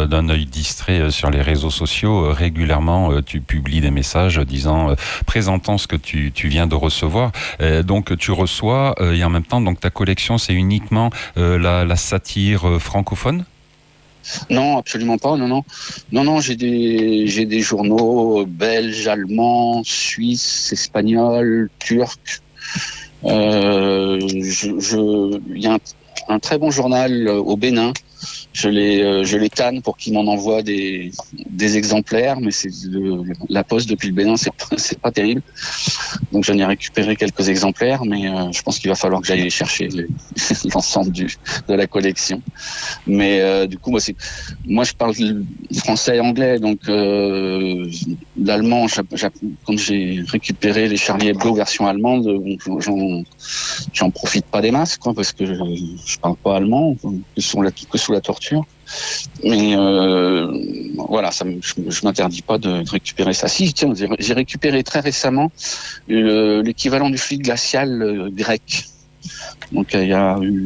d'un œil distrait sur les réseaux sociaux. Régulièrement, tu publies des messages disant, présentant ce que tu viens de recevoir. Donc, tu reçois, et en même temps, donc ta collection, c'est uniquement la satire francophone? Non, absolument pas. Non, non, non, non. J'ai des journaux belges, allemands, suisses, espagnols, turcs. Il y a un très bon journal au Bénin. Je les tanne pour qu'ils m'en envoient des exemplaires, mais la poste depuis le Bénin, c'est pas terrible. Donc j'en ai récupéré quelques exemplaires, mais je pense qu'il va falloir que j'aille les chercher l'ensemble de la collection. Mais du coup, moi je parle français et anglais, donc l'allemand, quand j'ai récupéré les Charlie Hebdo version allemande, j'en profite pas des masses, quoi, parce que je parle pas allemand, que sous la torture. Mais voilà, je m'interdis pas de récupérer ça. Si, tiens, j'ai récupéré très récemment l'équivalent du fluide glacial grec. Donc il y a eu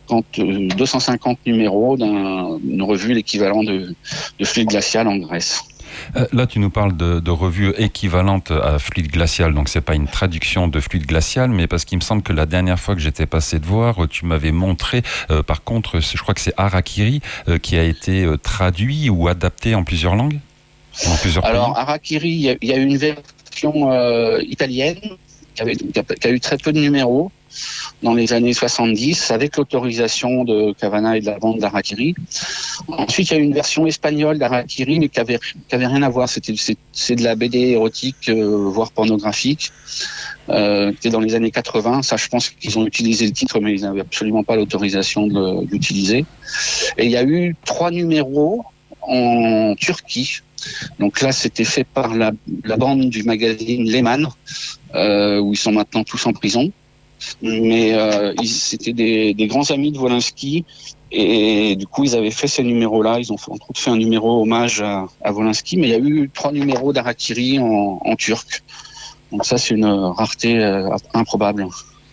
250 numéros d'une revue, l'équivalent de fluide glacial en Grèce. Là, tu nous parles de revues équivalentes à fluide glacial, donc c'est pas une traduction de fluide glacial, mais parce qu'il me semble que la dernière fois que j'étais passé te voir, tu m'avais montré, par contre, je crois que c'est Harakiri qui a été traduit ou adapté en plusieurs langues, en plusieurs pays. Alors Harakiri, il y a eu une version italienne qui a eu très peu de numéros dans les années 70, avec l'autorisation de Cavana et de la bande d'Harakiri. Ensuite, il y a eu une version espagnole d'Harakiri, mais qui avait rien à voir. C'est de la BD érotique, voire pornographique, qui est dans les années 80. Ça, je pense qu'ils ont utilisé le titre, mais ils n'avaient absolument pas l'autorisation de l'utiliser. Et il y a eu 3 numéros en Turquie. Donc là, c'était fait par la bande du magazine Lehman, où ils sont maintenant tous en prison. Mais c'était des grands amis de Wolinski, et du coup ils avaient fait ces numéros-là. Ils ont entre autres fait un numéro hommage à Wolinski, mais il y a eu 3 numéros d'Harakiri en turc. Donc ça, c'est une rareté improbable.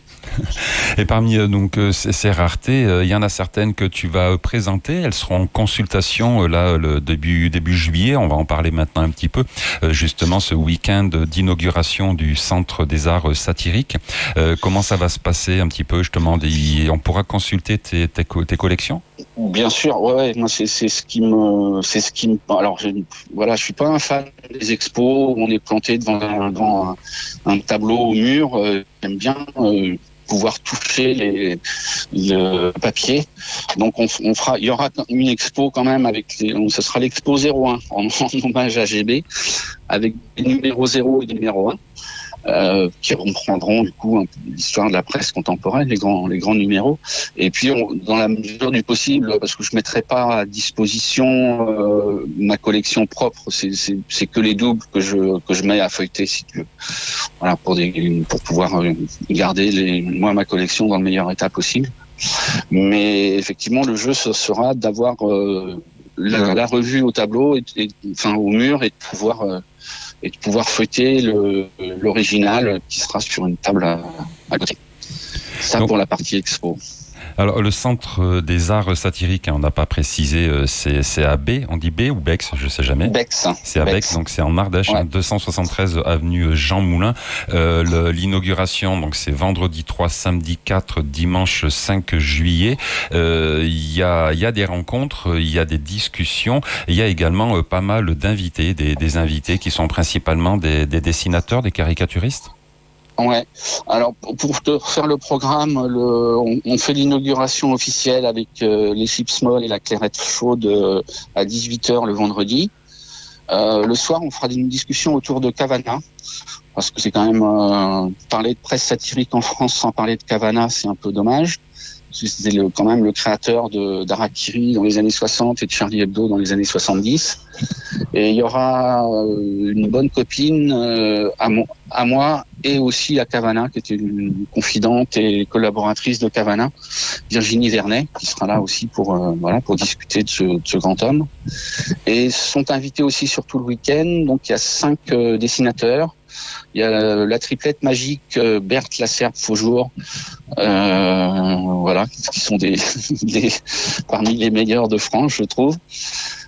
Et parmi donc ces raretés, il y en a certaines que tu vas présenter. Elles seront en consultation là le début juillet. On va en parler maintenant un petit peu. Justement, ce week-end d'inauguration du Centre des Arts Satiriques. Comment ça va se passer un petit peu justement? On pourra consulter tes collections? Bien sûr, ouais. Moi, c'est ce qui me. Alors, voilà, je suis pas un fan des expos où on est planté devant un tableau au mur. J'aime bien pouvoir toucher le papier. Donc il y aura une expo quand même ce sera l'expo 01 en hommage à GB, avec les numéros 0 et les numéros 1. Qui reprendront du coup l'histoire de la presse contemporaine, les grands numéros. Et puis dans la mesure du possible, parce que je mettrai pas à disposition ma collection propre, c'est que les doubles que je mets à feuilleter, si tu veux. Voilà, pour pouvoir garder ma collection dans le meilleur état possible. Mais effectivement, le jeu ce sera d'avoir la revue au tableau, enfin au mur, et de pouvoir feuilleter l'original qui sera sur une table à côté. Ça pour la partie expo. Alors, le Centre des Arts Satiriques, on n'a pas précisé, c'est à B, on dit B ou Bex, je ne sais jamais. Bex. C'est à Bex, donc c'est en Ardèche, ouais. 273 avenue Jean Moulin. L'inauguration, donc c'est vendredi 3, samedi 4, dimanche 5 juillet. Il y a des rencontres, il y a des discussions, il y a également pas mal d'invités, des invités qui sont principalement des dessinateurs, des caricaturistes. Ouais. Alors pour te faire le programme, on fait l'inauguration officielle avec les chips molles et la clairette chaude à 18h le vendredi. Le soir, on fera une discussion autour de Cavana, parce que c'est quand même parler de presse satirique en France sans parler de Cavana, c'est un peu dommage. C'était quand même le créateur d'Harakiri dans les années 60 et de Charlie Hebdo dans les années 70. Et il y aura une bonne copine à moi et aussi à Cavana, qui était une confidente et collaboratrice de Cavana, Virginie Vernet, qui sera là aussi pour discuter de ce grand homme. Et sont invités aussi sur tout le week-end. Donc il y a 5 dessinateurs. Il y a la triplette magique Berthe Lasserre Faujour, qui sont parmi les meilleurs de France, je trouve.